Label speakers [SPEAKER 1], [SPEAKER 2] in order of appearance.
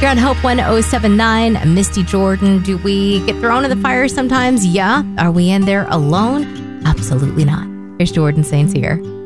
[SPEAKER 1] You're on Hope 1079. Misty Jordan, do we get thrown in the fire sometimes? Yeah. Are we in there alone? Absolutely not. Here's Jordan Saints here.